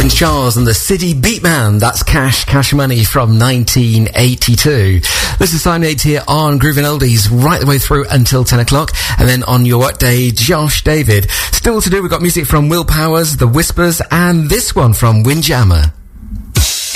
Prince Charles and the City Beatman. That's Cash Money from 1982. This is Simon Yates here on Groovin' Oldies right the way through until 10 o'clock. And then on your workday, Josh David. Still to do, we've got music from Will Powers, The Whispers, and this one from Windjammer.